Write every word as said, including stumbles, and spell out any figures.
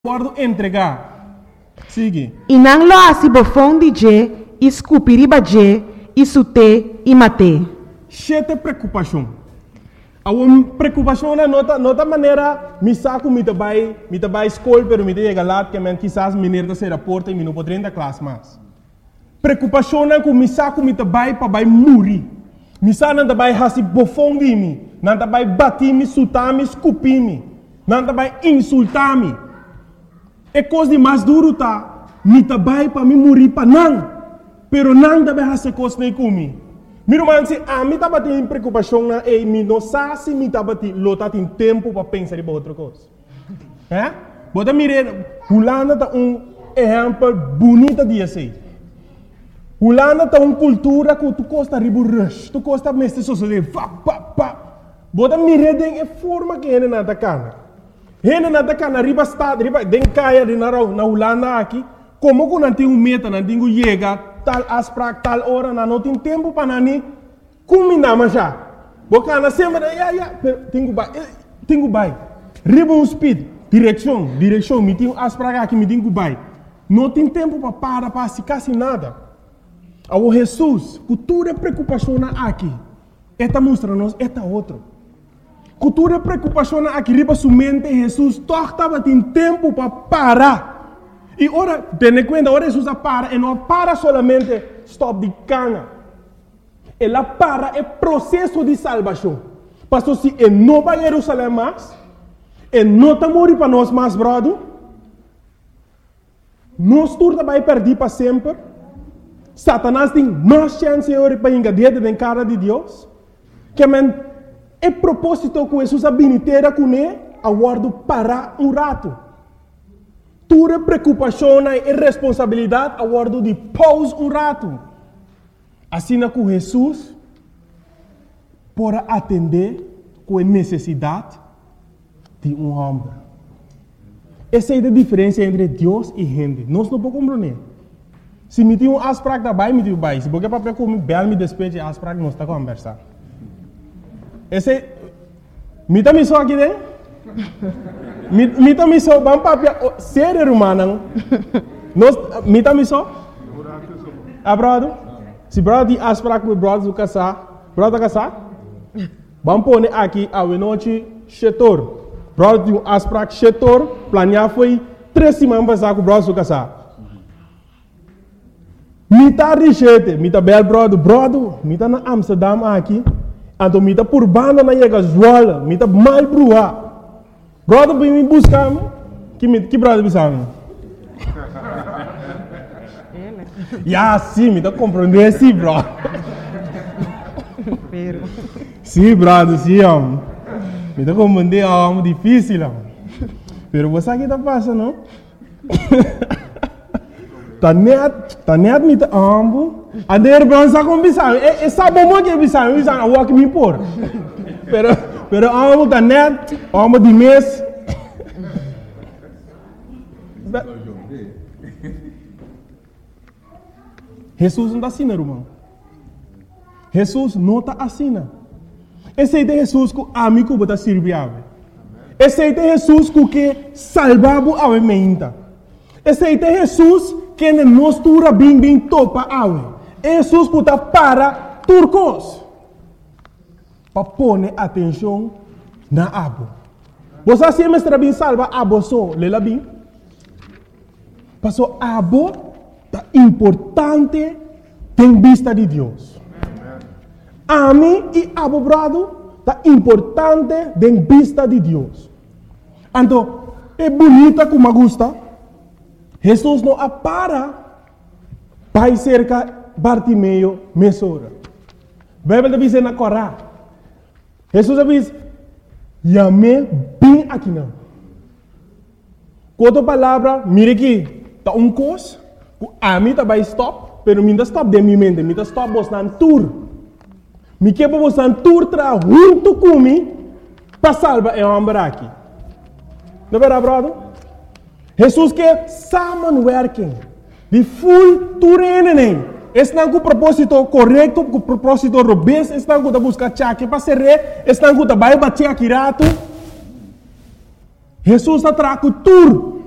guardo entregar. Sigue. E não lo asi bofondi je, escupiriba je, isute e mate. Chete preocupação. A uma preocupação na nota, nota maneira, me saco, me trabalho, me trabalho escola, pero me chega lá, que man, quizás me nerda ser a porta e me não poderia da classe mais. Preocupação na que me saco, me trabalho para vai morrer. Me saco não trabalho hasi bofondi me, não trabalho bater me, sutar me, escupir me, não trabalho insultar me. É coisa de mais duro tá, me trabalho para me morrer para não, pero não trabalho hasi coisa nem comigo. Miro man se a mim tava tendo preocupação na e me não sabe se me tava tendo lota tem tempo para pensar em outra coisa. É? Bota mire, Holanda tá um exemplo bonito de assim. Holanda tá uma cultura que tu costa ribu rush, tu costa mestre sociedade, pa pa pa. Bota mire den é forma que ele nada cana. Ele nada cana riba estado, riba den caia de na na Holanda aqui, como que não tem um meta, não tem um chega tal asprak tal hora na não tem tempo para nani combinar mas já boca na semana ya ya tenho vai tenho vai riba um speed direção direção me tenho asprak aqui me tenho vai não tem tempo para para para se quase nada ao Jesus cultura preocupação aqui esta mostra nos esta outro cultura preocupação aqui riba sua mente Jesus torta tem tempo para parar. E ora, tenha conta, ora Jesus para, e não para solamente stop de cana. Ela para é processo de salvação. Pastor, se ele não vai a Jerusalém mais, ele não está morrendo para nós mais, brother, nós todos vai perder para sempre. Satanás tem mais chance para engadir na cara de Deus. Que man, é propósito que Jesus habilitera com ele, a guardo parar um rato. Tua preocupação e responsabilidade a guardo de pause um rato. Assim que Jesus pode atender com a necessidade de um homem. Essa é a diferença entre Deus e gente. Nós não podemos compreender. Se me tem um asprak da bai, me tem um bai. Se porque papel como bel me despeje asprak, nós está conversando. Esse me também só aqui dentro. Me também só vamos papel ser humano. Nós me também só. A brother, se brother de asprak com brother do casar, brother casar, vamos pôr aqui a noite chetor. Brother de asprak chetor, planear foi três semanas passar com brother do casar. Me tá de jeito, me tá bel brother, brother, me tá na Amsterdam aqui, então me tá por banda na chega zola, me tá mal brua. Brother, vem me buscar, que me que brother buscar? Ya, sim, me tá compreendendo, sim, bro. Sim, brother, sim, homem. Me tá compreendendo, é algo difícil, homem. Pero você aqui tá passando, não? Tá net, tá net me tá ambo. A der branca com bisão, é sabe como que bisão, bisão, o que me por. Pero pero ambo tá net, ambo de mês. Jesus não está assim, irmão. Jesus não está assim. Esse é Jesus que a mim que está servindo. Esse é Jesus que salvava a mente. Esse é Jesus que nos tura bem bem topa a Jesus que está para turcos. Para pôr atenção na abo. Você se mestre bem salva abo só, lela bem. Passou abo tá importante em vista de Deus. A mim e abo brado tá importante em vista de Deus. Então, é bonita como gosta. Jesus não apara para cerca Bartimeu mesora. Bíblia diz na Corá. Jesus diz, "Yame bem aqui não." Outra palavra, mire aqui, tá um coisa, a mim tá vai stop, pero mim tá stop de minha mente, mim tá stop bostan tour. Me quebra bostan tour tra junto comigo para salvar é homem aqui. Não é verdade, brother? Jesus quer samenwerking, de full turenen. Esse não é o propósito correto, o propósito robusto, esse não é o buscar chaque para ser rei, esse não é o vai bater aqui rato. Jesus está trago tour.